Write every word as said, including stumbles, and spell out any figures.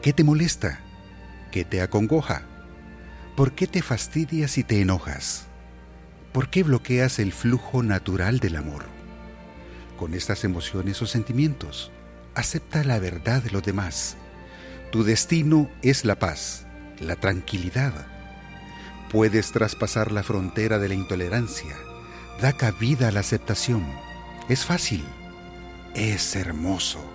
¿Qué te molesta? ¿Qué te acongoja? ¿Por qué te fastidias y te enojas? ¿Por qué bloqueas el flujo natural del amor? Con estas emociones o sentimientos, acepta la verdad de los demás. Tu destino es la paz, la tranquilidad. Puedes traspasar la frontera de la intolerancia. Da cabida a la aceptación. Es fácil. Es hermoso.